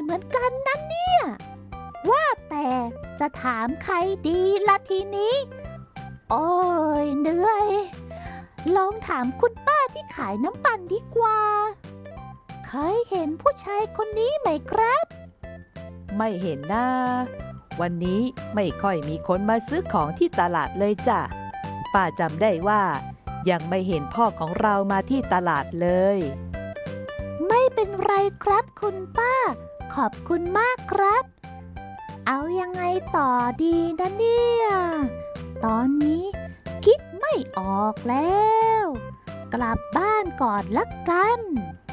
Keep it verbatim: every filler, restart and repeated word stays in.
เหมือนกันนะเนี่ยว่าแต่จะถามใครดีละทีนี้โอ้ยเหนื่อยลองถามคุณป้าที่ขายน้ำปั่นดีกว่าเคยเห็นผู้ชายคนนี้ไหมครับไม่เห็นนะวันนี้ไม่ค่อยมีคนมาซื้อของที่ตลาดเลยจ้ะป้าจำได้ว่ายังไม่เห็นพ่อของเรามาที่ตลาดเลยไม่เป็นไรครับคุณป้าขอบคุณมากครับเอายังไงต่อดีนะเนี่ยตอนนี้คิดไม่ออกแล้วกลับบ้านก่อนละกัน